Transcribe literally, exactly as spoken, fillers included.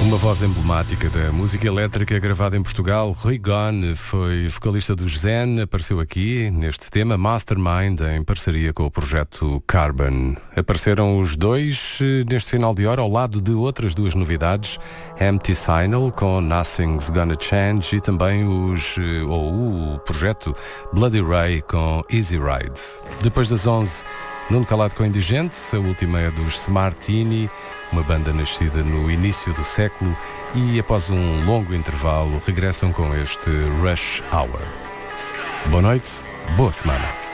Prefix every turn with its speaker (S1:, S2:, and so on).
S1: Uma voz emblemática da música elétrica gravada em Portugal, Rui Gone foi vocalista do Zen, apareceu aqui neste tema Mastermind em parceria com o projeto Carbon. Apareceram os dois neste final de hora ao lado de outras duas novidades, Empty Signal com Nothing's Gonna Change e também os, ou o projeto Bloody Ray com Easy Ride. Depois das onze, Nuno Calado com Indigente, a última é dos Smartini, uma banda nascida no início do século, e após um longo intervalo regressam com este Rush Hour. Boa noite, boa semana.